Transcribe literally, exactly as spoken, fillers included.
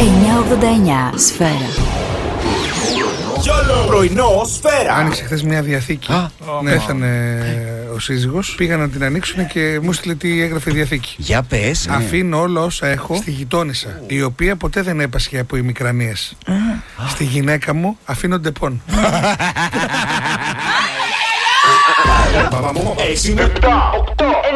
εννιακόσια ογδόντα εννιά Σφαίρα. Πρωινό Σφαίρα. Άνοιξε χθες μια διαθήκη. Α, ναι, έθανε ο σύζυγος. Πήγαν να την ανοίξουν και μου στείλε τι έγραφε η διαθήκη. Για πες. ναι. Αφήνω όλα όσα έχω στη γειτόνισσα, η οποία ποτέ δεν έπασχε από ημικρανίες. Στη γυναίκα μου αφήνω ντεπών. έξι με επτά, οκτώ